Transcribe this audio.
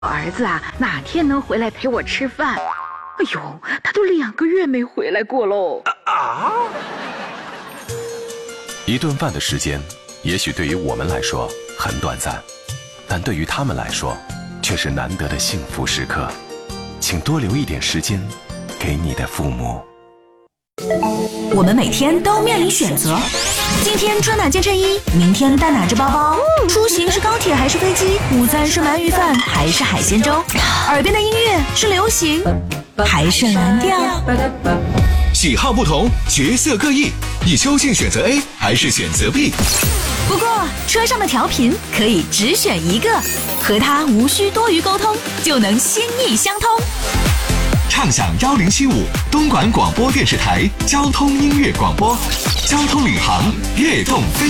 儿子啊，哪天能回来陪我吃饭？哎呦，他都2个月没回来过喽。 一顿饭的时间，也许对于我们来说很短暂，但对于他们来说，却是难得的幸福时刻。请多留一点时间给你的父母。 我们每天都面临选择，今天穿哪件衬衣，明天带哪只包包，出行是高铁还是飞机，午餐是鳗鱼饭还是海鲜粥，耳边的音乐是流行还是蓝调。 喜好不同，角色各异，你究竟选择 A 还是选择 B？ 不过车上的调频可以只选一个，和它无需多余沟通，就能心意相通。 畅享1075东莞广播电视台交通音乐广播，交通领航，悦动飞